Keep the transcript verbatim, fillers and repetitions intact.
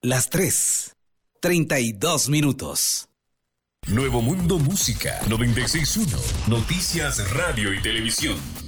Las tres, treinta y dos minutos. Nuevo Mundo Música noventa y seis punto uno. Noticias, radio y televisión.